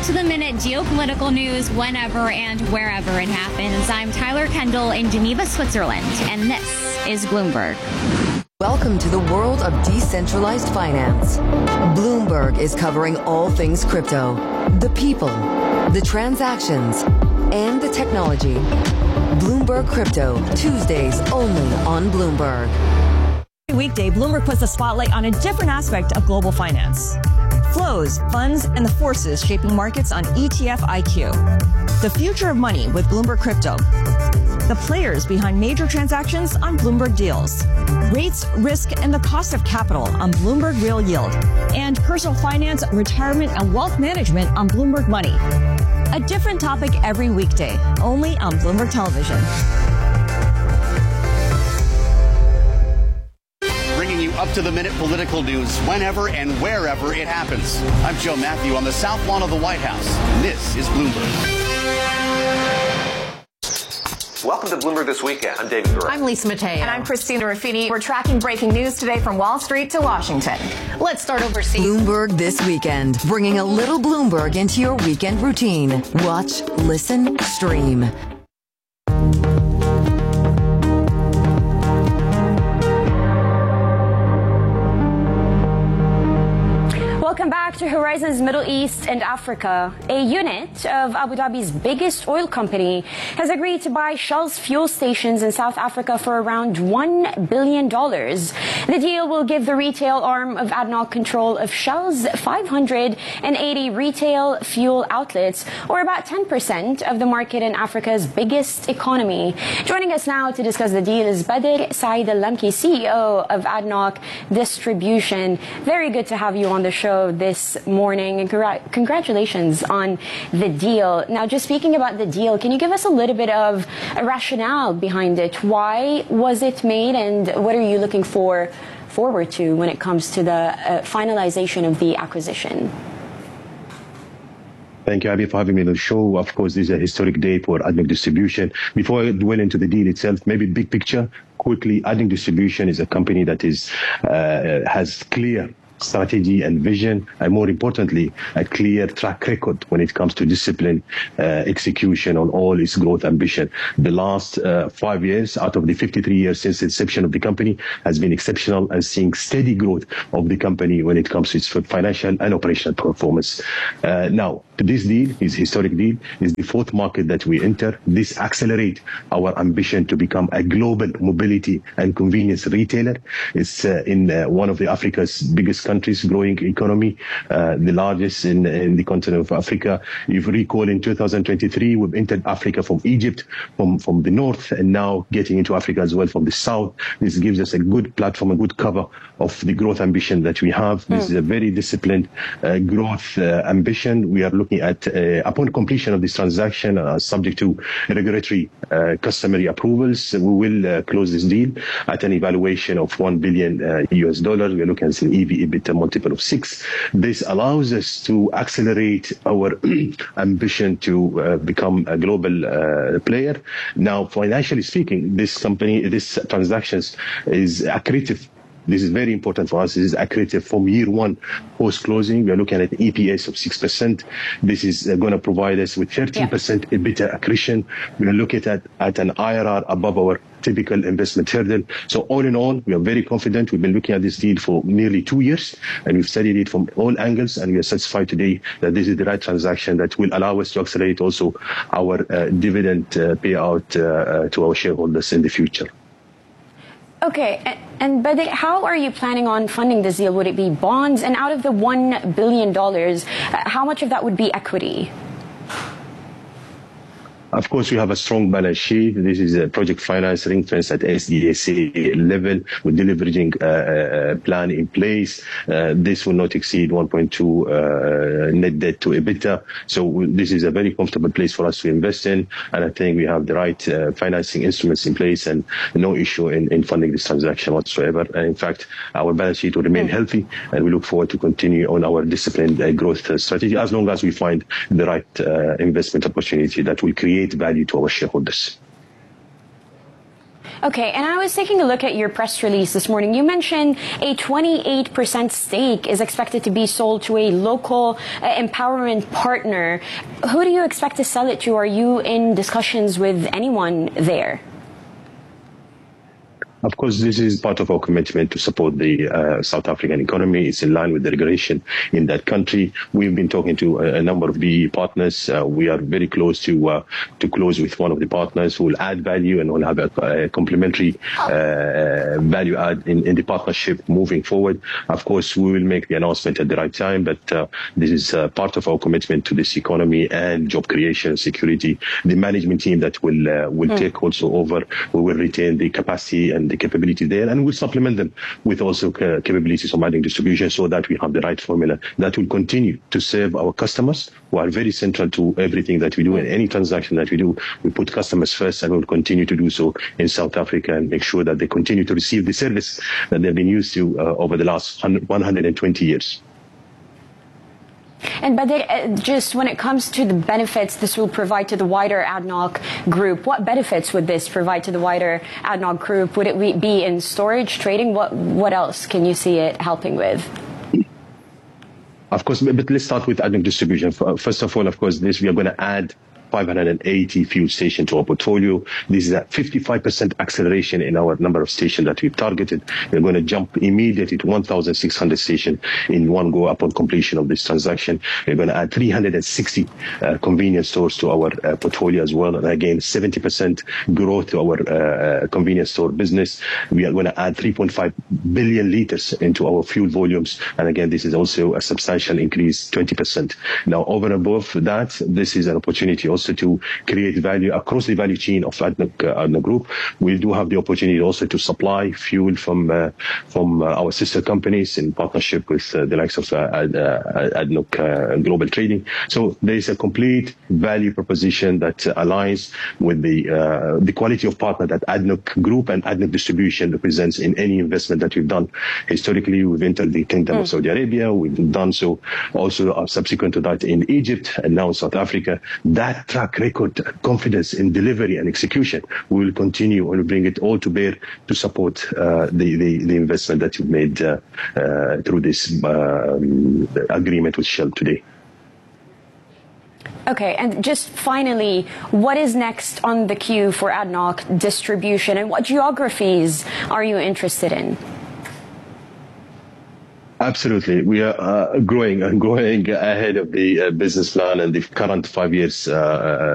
up-to-the-minute geopolitical news whenever and wherever it happens. I'm Tyler Kendall in Geneva, Switzerland, and this is Bloomberg. Welcome to the world of decentralized finance. Bloomberg is covering all things crypto, the people, the transactions, and the technology. Bloomberg Crypto, Tuesdays only on Bloomberg. Every weekday, Bloomberg puts the spotlight on a different aspect of global finance. Flows, funds, and the forces shaping markets on ETF IQ. The future of money with Bloomberg Crypto. The players behind major transactions on Bloomberg Deals. Rates, risk, and the cost of capital on Bloomberg Real Yield. And personal finance, retirement, and wealth management on Bloomberg Money. A different topic every weekday, only on Bloomberg Television. Up-to-the-minute political news whenever and wherever it happens. I'm Joe Matthew on the South Lawn of the White House. This is Bloomberg. Welcome to Bloomberg This Weekend. I'm David Gura. I'm Lisa Mateo. And I'm Christina Ruffini. We're tracking breaking news today from Wall Street to Washington. Let's start overseas. Bloomberg This Weekend, bringing a little Bloomberg into your weekend routine. Watch, listen, stream. Welcome back to Horizons Middle East and Africa. A unit of Abu Dhabi's biggest oil company has agreed to buy Shell's fuel stations in South Africa for around $1 billion. The deal will give the retail arm of ADNOC control of Shell's 580 retail fuel outlets, or about 10% of the market in Africa's biggest economy. Joining us now to discuss the deal is Bader Said Al-Lamki, CEO of ADNOC Distribution. Very good to have you on the show this morning, and congratulations on the deal. Now, just speaking about the deal, can you give us a little bit of a rationale behind it? Why was it made, and what are you looking forward to when it comes to the finalization of the acquisition? Thank you, Abby, for having me on the show. Of course, this is a historic day for ADNOC Distribution. Before I dwell into the deal itself, maybe big picture, quickly, ADNOC Distribution is a company that has clear strategy and vision, and more importantly, a clear track record when it comes to discipline, execution on all its growth ambition. The last 5 years out of the 53 years since the inception of the company has been exceptional, and seeing steady growth of the company when it comes to its financial and operational performance. Now, this deal is a historic deal, is the fourth market that we enter. This accelerates our ambition to become a global mobility and convenience retailer. It's in one of Africa's biggest countries, growing economy, the largest in the continent of Africa. If you recall, in 2023, we've entered Africa from Egypt, from the north, and now getting into Africa as well from the south. This gives us a good platform, a good cover of the growth ambition that we have. This is a very disciplined growth ambition. We are looking at, upon completion of this transaction, subject to regulatory customary approvals, we will close this deal at an evaluation of $1 billion US. We are looking at an EV/EBITDA multiple of 6. This allows us to accelerate our ambition to become a global player. Now, financially speaking, this transactions is accretive. This is very important for us. This is accretive from year one post-closing. We are looking at an EPS of 6%. This is going to provide us with 13% EBITDA accretion. We are looking at an IRR above our typical investment hurdle. So all in all, we are very confident. We've been looking at this deal for nearly 2 years, and we've studied it from all angles, and we are satisfied today that this is the right transaction that will allow us to accelerate also our dividend payout to our shareholders in the future. Okay, but how are you planning on funding this deal? Would it be bonds? And out of the $1 billion, how much of that would be equity? Of course, we have a strong balance sheet. This is a project finance ring-fence at SDAC level with deleveraging plan in place. This will not exceed 1.2 net debt to EBITDA. So this is a very comfortable place for us to invest in. And I think we have the right financing instruments in place and no issue in funding this transaction whatsoever. And in fact, our balance sheet will remain healthy, and we look forward to continue on our disciplined growth strategy as long as we find the right investment opportunity that will create value to our shareholders. Okay, and I was taking a look at your press release this morning. You mentioned a 28% stake is expected to be sold to a local empowerment partner. Who do you expect to sell it to? Are you in discussions with anyone there? Of course, this is part of our commitment to support the South African economy. It's in line with the regulation in that country. We've been talking to a number of BEE partners. We are very close to close with one of the partners who will add value and will have a complementary value add in the partnership moving forward. Of course, we will make the announcement at the right time, but this is part of our commitment to this economy and job creation, security. The management team that will take also over, we will retain the capacity and the capability there, and we'll supplement them with also capabilities of mining distribution so that we have the right formula that will continue to serve our customers, who are very central to everything that we do. In any transaction that we do, we put customers first, and we'll continue to do so in South Africa and make sure that they continue to receive the service that they've been used to over the last 120 years. And Bader, just when it comes to the benefits this will provide to the wider ADNOC group, what benefits would this provide to the wider ADNOC group? Would it be in storage, trading? What else can you see it helping with? Of course, but let's start with ADNOC distribution. First of all, of course, we are going to add 580 fuel stations to our portfolio. This is a 55% acceleration in our number of stations that we've targeted. We're going to jump immediately to 1,600 stations in one go upon completion of this transaction. We're going to add 360 convenience stores to our portfolio as well. And again, 70% growth to our convenience store business. We are going to add 3.5 billion liters into our fuel volumes. And again, this is also a substantial increase, 20%. Now, over and above that, this is an opportunity also to create value across the value chain of ADNOC Group. We do have the opportunity also to supply fuel from our sister companies in partnership with the likes of ADNOC Global Trading. So there is a complete value proposition that aligns with the quality of partner that ADNOC Group and ADNOC Distribution represents in any investment that we've done. Historically, we've entered the Kingdom of Saudi Arabia. We've done so also subsequent to that in Egypt and now South Africa. That track record, confidence in delivery and execution, we will continue and bring it all to bear to support the investment that you've made through this agreement with Shell today. Okay, and just finally, what is next on the queue for ADNOC Distribution, and what geographies are you interested in? Absolutely. We are growing ahead of the business plan and the current 5 years